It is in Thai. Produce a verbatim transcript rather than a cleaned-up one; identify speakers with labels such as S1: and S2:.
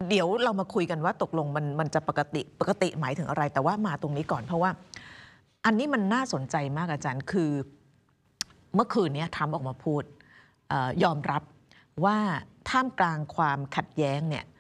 S1: เดี๋ยวเรามาคุยกันว่าตกลงมันมันจะปกติปกติหมายถึงอะไรแต่ว่ามาตรงนี้ก่อนเพราะว่าอันนี้มันน่าสนใจมากอาจารย์คือเมื่อคืนนี้ทรัมป์ออกมาพูดยอมรับว่าท่ามกลางความขัดแย้งเนี่ย